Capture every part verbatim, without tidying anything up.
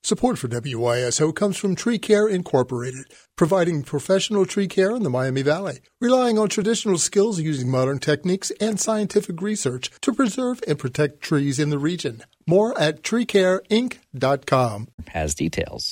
Support for W Y S O comes from Tree Care Incorporated, providing professional tree care in the Miami Valley, relying on traditional skills using modern techniques and scientific research to preserve and protect trees in the region. More at tree care inc dot com. Has details.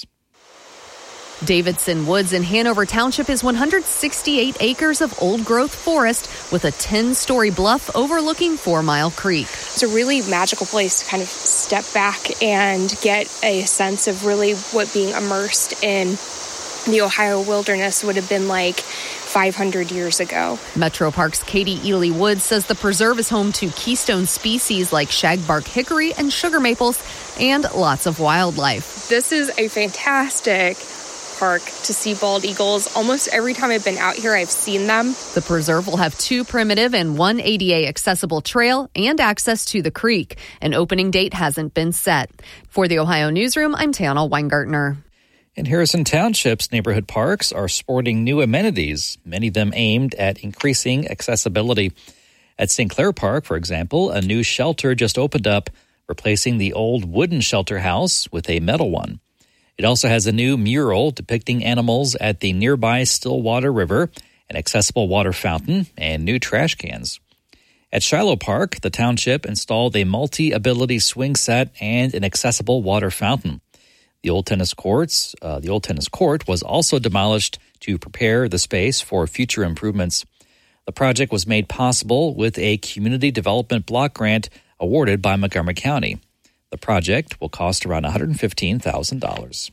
Davidson Woods in Hanover Township is one hundred sixty-eight acres of old-growth forest with a ten-story bluff overlooking Four Mile Creek. It's a really magical place to kind of step back and get a sense of really what being immersed in the Ohio wilderness would have been like five hundred years ago. Metro Parks' Katie Ely Woods says the preserve is home to keystone species like shagbark hickory and sugar maples and lots of wildlife. This is a fantastic park to see bald eagles. Almost every time I've been out here, I've seen them. The preserve will have two primitive and one A D A accessible trail and access to the creek. An opening date hasn't been set. For the Ohio Newsroom, I'm Tana Weingartner. In Harrison Township's neighborhood parks are sporting new amenities, many of them aimed at increasing accessibility. At Saint Clair Park, for example, a new shelter just opened up, replacing the old wooden shelter house with a metal one. It also has a new mural depicting animals at the nearby Stillwater River, an accessible water fountain, and new trash cans. At Shiloh Park, the township installed a multi-ability swing set and an accessible water fountain. The old tennis courts, uh, the old tennis court was also demolished to prepare the space for future improvements. The project was made possible with a community development block grant awarded by Montgomery County. The project will cost around one hundred fifteen thousand dollars.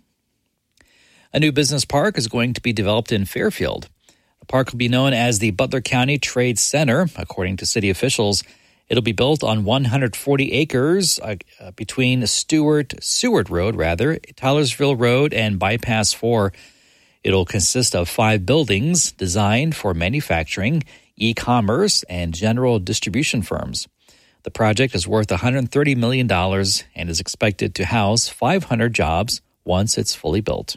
A new business park is going to be developed in Fairfield. The park will be known as the Butler County Trade Center, according to city officials. It'll be built on one hundred forty acres uh, between Stewart, Seward Road, rather, Tylersville Road, and Bypass four. It'll consist of five buildings designed for manufacturing, e-commerce, and general distribution firms. The project is worth one hundred thirty million dollars and is expected to house five hundred jobs once it's fully built.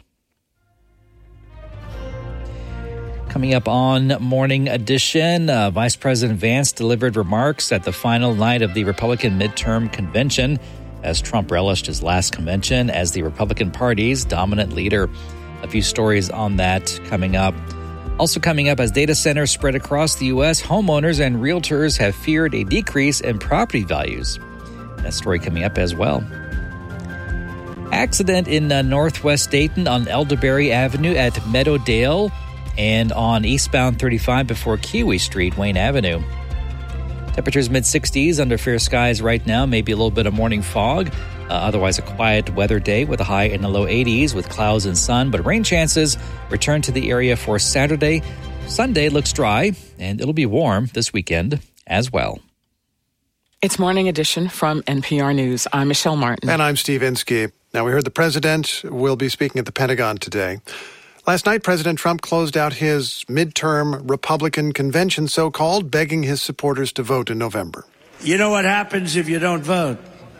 Coming up on Morning Edition, uh, Vice President Vance delivered remarks at the final night of the Republican midterm convention as Trump relished his last convention as the Republican Party's dominant leader. A few stories on that coming up. Also coming up, as data centers spread across the U S, homeowners and realtors have feared a decrease in property values. That story coming up as well. Accident in uh, Northwest Dayton on Elderberry Avenue at Meadowdale and on eastbound thirty-five before Kiwi Street, Wayne Avenue. Temperatures mid-sixties under fair skies right now, maybe a little bit of morning fog. Uh, otherwise, a quiet weather day with a high in the low eighties with clouds and sun. But rain chances return to the area for Saturday. Sunday looks dry, and it'll be warm this weekend as well. It's Morning Edition from N P R News. I'm Michelle Martin. And I'm Steve Inskeep. Now, we heard the president will be speaking at the Pentagon today. Last night, President Trump closed out his midterm Republican convention, so-called, begging his supporters to vote in November. You know what happens if you don't vote?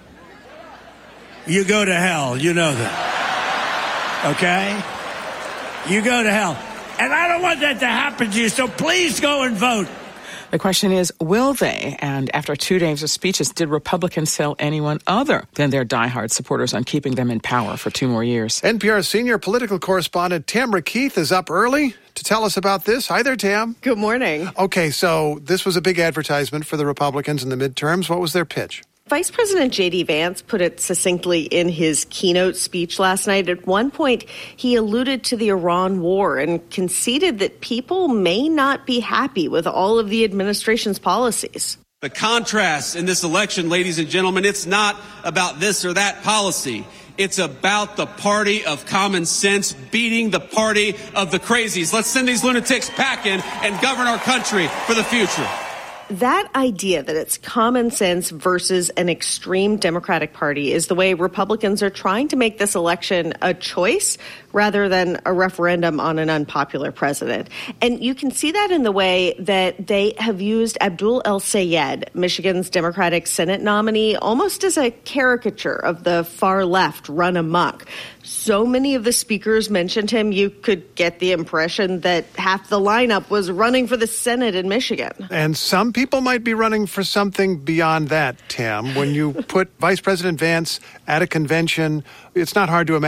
You go to hell. You know that. Okay? You go to hell. And I don't want that to happen to you, so please go and vote. The question is, will they? And after two days of speeches, did Republicans sell anyone other than their diehard supporters on keeping them in power for two more years? N P R senior political correspondent Tamara Keith is up early to tell us about this. Hi there, Tam. Good morning. Okay, so this was a big advertisement for the Republicans in the midterms. What was their pitch? Vice President J D. Vance put it succinctly in his keynote speech last night. At one point, he alluded to the Iran war and conceded that people may not be happy with all of the administration's policies. The contrast in this election, ladies and gentlemen, it's not about this or that policy. It's about the party of common sense beating the party of the crazies. Let's send these lunatics packing and govern our country for the future. That idea that it's common sense versus an extreme Democratic Party is the way Republicans are trying to make this election a choice rather than a referendum on an unpopular president. And you can see that in the way that they have used Abdul El-Sayed, Michigan's Democratic Senate nominee, almost as a caricature of the far left run amok. So many of the speakers mentioned him, you could get the impression that half the lineup was running for the Senate in Michigan. And some people might be running for something beyond that, Tam. When you put Vice President Vance at a convention, it's not hard to imagine